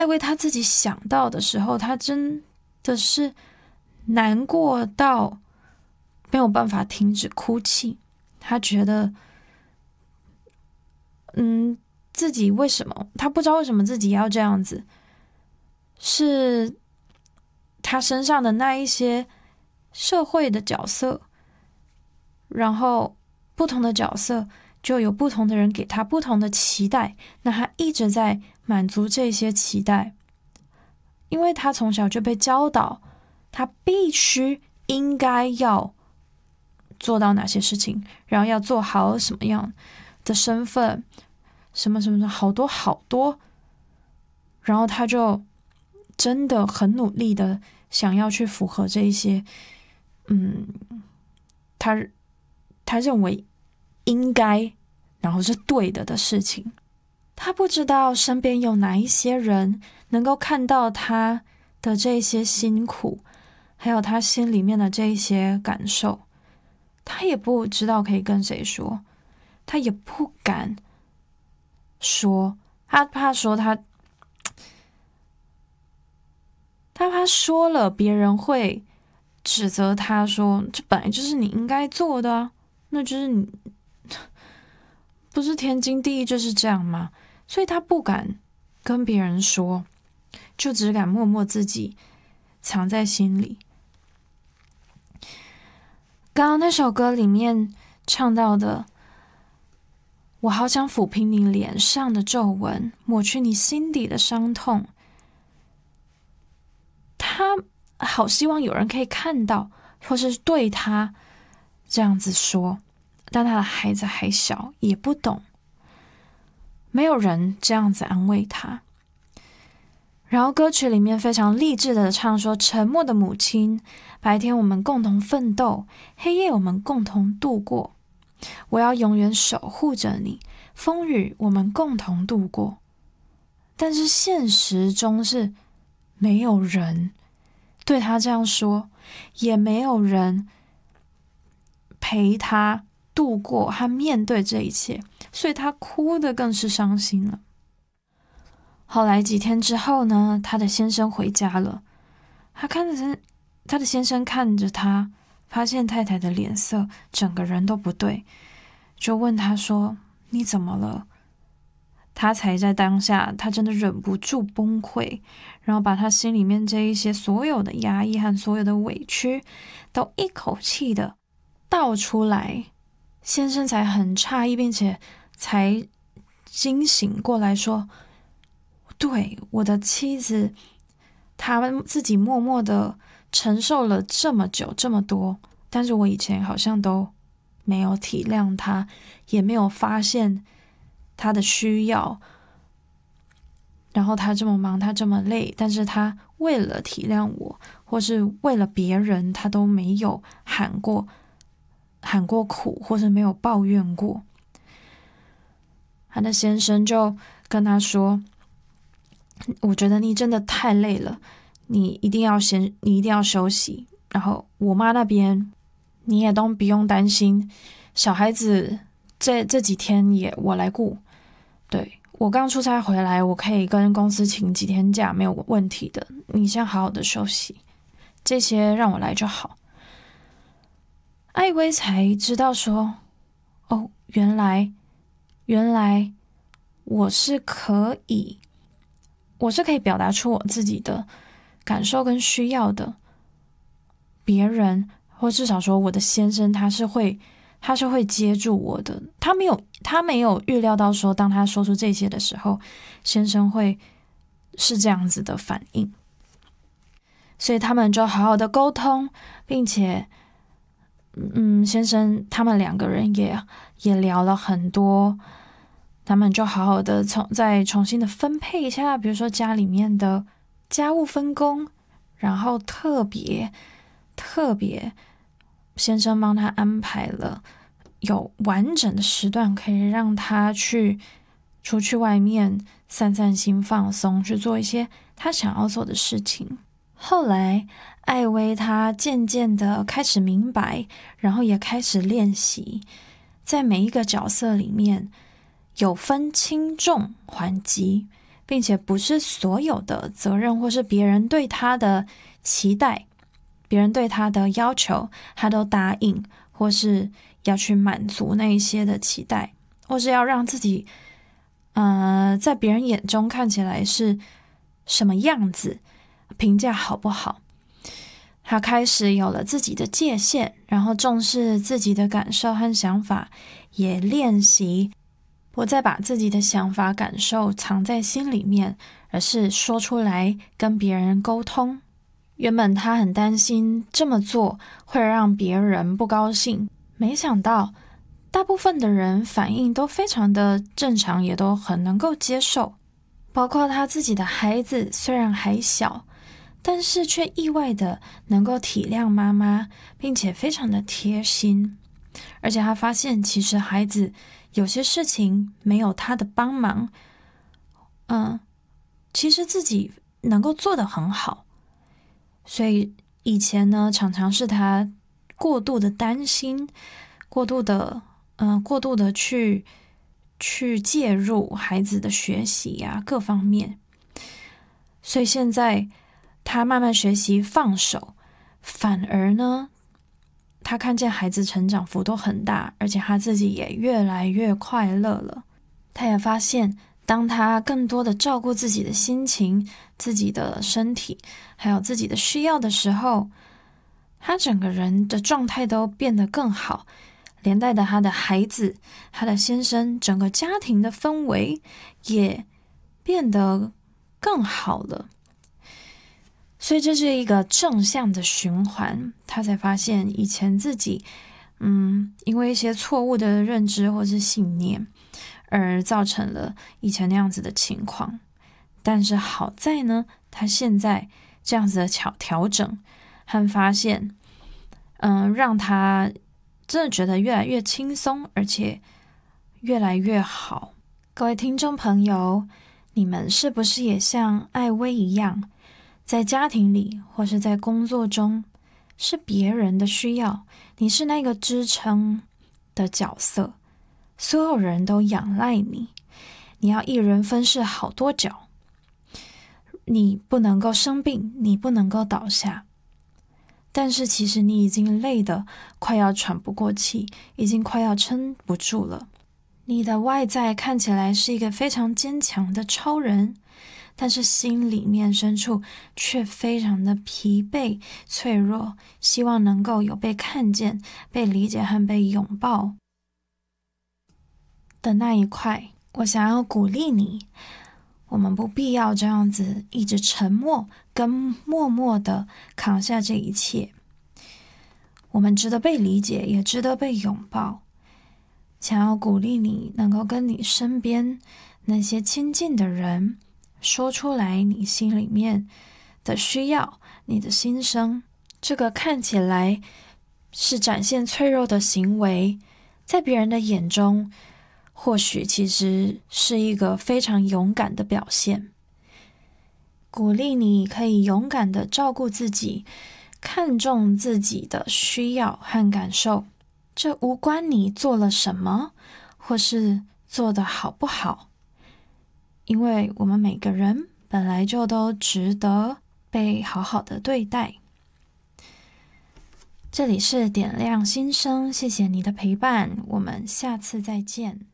艾薇他自己想到的时候，他真的是难过到没有办法停止哭泣。他觉得自己为什么他不知道为什么自己要这样子，是他身上的那一些社会的角色，然后不同的角色就有不同的人给他不同的期待，那他一直在满足这些期待，因为他从小就被教导他必须应该要做到哪些事情，然后要做好什么样的身份，什么什么的，好多好多，然后他就真的很努力的想要去符合这一些他认为应该然后是对的事情。他不知道身边有哪一些人能够看到他的这一些辛苦，还有他心里面的这一些感受，他也不知道可以跟谁说，他也不敢说，他怕说他怕说了别人会指责他说这本来就是你应该做的啊，那就是你不是天经地义就是这样吗？所以他不敢跟别人说，就只敢默默自己藏在心里。刚刚那首歌里面唱到的，我好想抚平你脸上的皱纹，抹去你心底的伤痛。他好希望有人可以看到，或是对他这样子说，但他的孩子还小，也不懂，没有人这样子安慰他。然后歌曲里面非常励志的唱说，沉默的母亲，白天我们共同奋斗，黑夜我们共同度过，我要永远守护着你，风雨我们共同度过。但是现实中是没有人对他这样说，也没有人陪他度过和面对这一切，所以他哭得更是伤心了。后来几天之后呢，他的先生回家了，他的先生看着他，发现太太的脸色整个人都不对，就问他说，你怎么了？他才在当下，他真的忍不住崩溃，然后把他心里面这一些所有的压抑和所有的委屈都一口气的倒出来。先生才很诧异，并且才惊醒过来说，对，我的妻子她自己默默的承受了这么久这么多，但是我以前好像都没有体谅她，也没有发现她的需要，然后她这么忙，她这么累，但是她为了体谅我或是为了别人，她都没有喊过苦，或是没有抱怨过。他的先生就跟他说，我觉得你真的太累了，你一定要休息，然后我妈那边你也都不用担心，小孩子这几天也我来顾，对，我刚出差回来，我可以跟公司请几天假，没有问题的，你先好好的休息，这些让我来就好。艾薇才知道说，哦，原来我是可以表达出我自己的感受跟需要的。别人或至少说我的先生他是会接住我的。他没有预料到说当他说出这些的时候，先生会是这样子的反应。所以他们就好好的沟通，并且先生他们两个人也聊了很多，他们就好好的再重新的分配一下，比如说家里面的家务分工，然后特别先生帮他安排了有完整的时段，可以让他出去外面散散心放松，去做一些他想要做的事情。后来艾薇她渐渐的开始明白，然后也开始练习，在每一个角色里面有分轻重缓急， 并且不是所有的责任或是别人对他的期待，别人对他的要求，他都答应，或是要去满足那一些的期待，或是要让自己在别人眼中看起来是什么样子，评价好不好。他开始有了自己的界限，然后重视自己的感受和想法，也练习不再把自己的想法感受藏在心里面，而是说出来跟别人沟通。原本他很担心这么做会让别人不高兴，没想到大部分的人反应都非常的正常，也都很能够接受。包括他自己的孩子，虽然还小，但是却意外的能够体谅妈妈，并且非常的贴心。而且他发现其实孩子有些事情没有他的帮忙，其实自己能够做得很好。所以以前呢，常常是他过度的担心，过度的去介入孩子的学习啊，各方面。所以现在他慢慢学习放手，反而呢，他看见孩子成长幅度很大，而且他自己也越来越快乐了。他也发现，当他更多的照顾自己的心情、自己的身体，还有自己的需要的时候，他整个人的状态都变得更好，连带的他的孩子、他的先生，整个家庭的氛围也变得更好了。所以这是一个正向的循环，他才发现以前自己因为一些错误的认知或是信念而造成了以前那样子的情况。但是好在呢，他现在这样子的调整和发现让他真的觉得越来越轻松，而且越来越好。各位听众朋友，你们是不是也像艾薇一样，在家庭里或是在工作中是别人的需要，你是那个支撑的角色，所有人都仰赖你，你要一人分饰好多角，你不能够生病，你不能够倒下，但是其实你已经累得快要喘不过气，已经快要撑不住了。你的外在看起来是一个非常坚强的超人，但是心里面深处却非常的疲惫、脆弱，希望能够有被看见、被理解和被拥抱的那一块。我想要鼓励你，我们不必要这样子一直沉默跟默默的扛下这一切，我们值得被理解，也值得被拥抱。想要鼓励你能够跟你身边那些亲近的人说出来你心里面的需要，你的心声。这个看起来是展现脆弱的行为，在别人的眼中或许其实是一个非常勇敢的表现。鼓励你可以勇敢的照顾自己，看重自己的需要和感受，这无关你做了什么，或是做得好不好，因为我们每个人本来就都值得被好好的对待。这里是点亮心声，谢谢你的陪伴，我们下次再见。